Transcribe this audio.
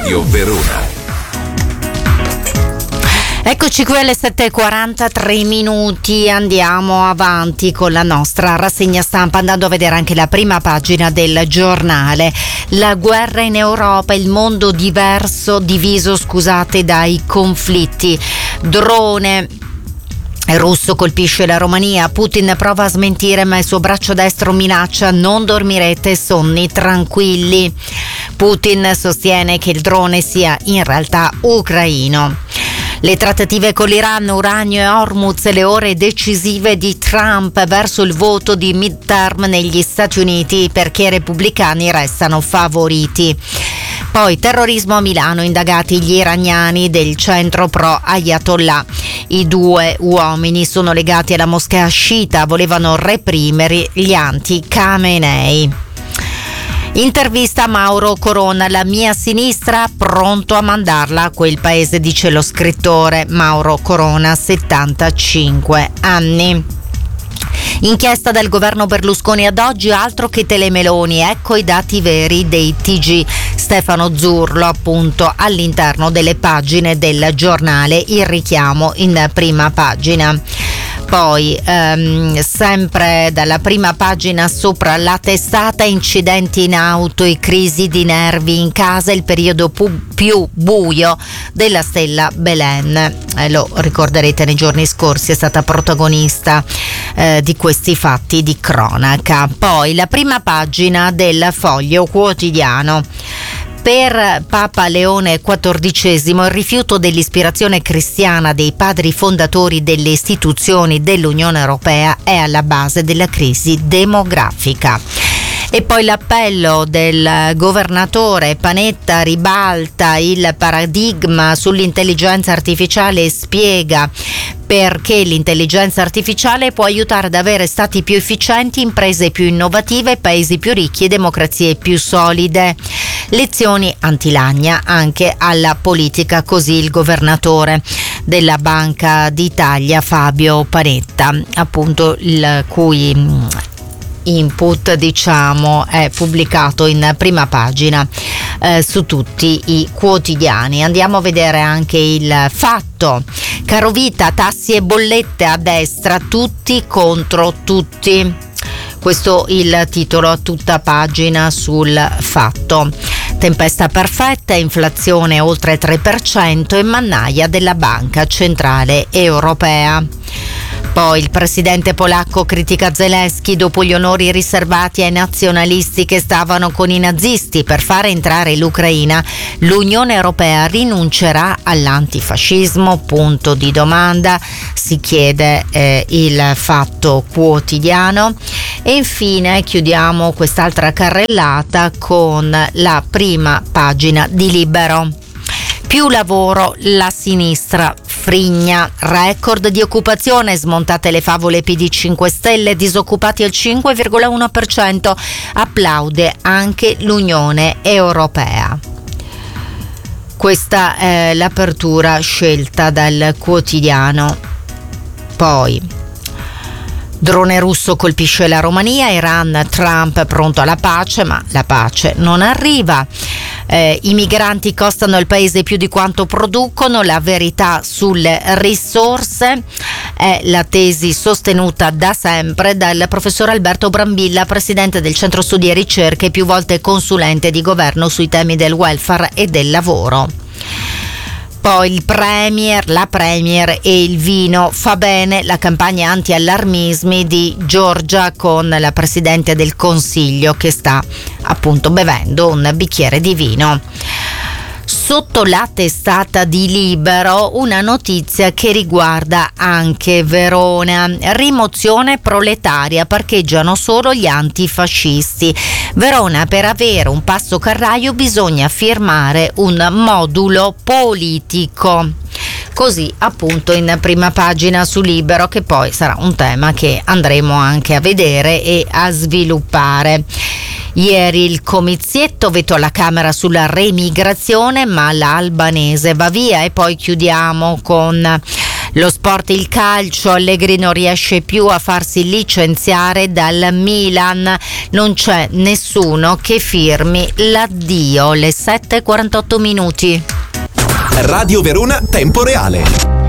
Radio Verona. Eccoci qui alle 7:43 minuti, andiamo avanti con la nostra rassegna stampa andando a vedere anche la prima pagina del giornale. La guerra in Europa, il mondo diviso dai conflitti. Drone russo colpisce la Romania, Putin prova a smentire ma il suo braccio destro minaccia: non dormirete sonni tranquilli. Putin sostiene che il drone sia in realtà ucraino. Le trattative con l'Iran, uranio e Hormuz, le ore decisive di Trump verso il voto di midterm negli Stati Uniti perché i repubblicani restano favoriti. Poi terrorismo a Milano, indagati gli iraniani del centro pro Ayatollah. I due uomini sono legati alla moschea sciita, volevano reprimere gli anti-Khamenei. Intervista a Mauro Corona, la mia sinistra pronto a mandarla a quel paese, dice lo scrittore Mauro Corona, 75 anni. Inchiesta del governo Berlusconi ad oggi, altro che telemeloni, ecco i dati veri dei TG. Stefano Zurlo appunto all'interno delle pagine del giornale, il richiamo in prima pagina. Poi sempre dalla prima pagina sopra la testata, incidenti in auto e crisi di nervi in casa, il periodo più buio della Stella Belen. Lo ricorderete, nei giorni scorsi è stata protagonista di questi fatti di cronaca. Poi la prima pagina del Foglio Quotidiano. Per Papa Leone XIV il rifiuto dell'ispirazione cristiana dei padri fondatori delle istituzioni dell'Unione Europea è alla base della crisi demografica. E poi l'appello del governatore Panetta ribalta il paradigma sull'intelligenza artificiale e spiega perché l'intelligenza artificiale può aiutare ad avere stati più efficienti, imprese più innovative, paesi più ricchi e democrazie più solide. Lezioni antilagna anche alla politica, così il governatore della Banca d'Italia Fabio Panetta, appunto il cui input è pubblicato in prima pagina su tutti i quotidiani. Andiamo a vedere anche il Fatto. Carovita, tassi e bollette a destra, tutti contro tutti. Questo il titolo a tutta pagina sul Fatto. Tempesta perfetta, inflazione oltre 3% e mannaia della Banca Centrale Europea. Poi il presidente polacco critica Zelensky dopo gli onori riservati ai nazionalisti che stavano con i nazisti per fare entrare l'Ucraina. L'Unione Europea rinuncerà all'antifascismo? Punto di domanda, si chiede il Fatto Quotidiano. E infine chiudiamo quest'altra carrellata con la prima pagina di Libero. Più lavoro, la sinistra frigna, record di occupazione, smontate le favole PD 5 Stelle, disoccupati al 5,1%, applaude anche l'Unione Europea. Questa è l'apertura scelta dal quotidiano. Poi drone russo colpisce la Romania, Iran, Trump pronto alla pace, ma la pace non arriva. I migranti costano al paese più di quanto producono, la verità sulle risorse è la tesi sostenuta da sempre dal professor Alberto Brambilla, presidente del Centro Studi e Ricerche e più volte consulente di governo sui temi del welfare e del lavoro. Poi la premier e il vino, fa bene la campagna anti-allarmismi di Giorgia con la Presidente del Consiglio che sta appunto bevendo un bicchiere di vino. Sotto la testata di Libero una notizia che riguarda anche Verona. Rimozione proletaria, parcheggiano solo gli antifascisti. Verona, per avere un passo carraio bisogna firmare un modulo politico. Così appunto in prima pagina su Libero, che poi sarà un tema che andremo anche a vedere e a sviluppare. Ieri il comizietto, veto alla Camera sulla remigrazione, ma l'albanese va via. E poi chiudiamo con Lo sport, il calcio, Allegri non riesce più a farsi licenziare dal Milan, non c'è nessuno che firmi l'addio. Le 7:48 minuti. Radio Verona Tempo Reale.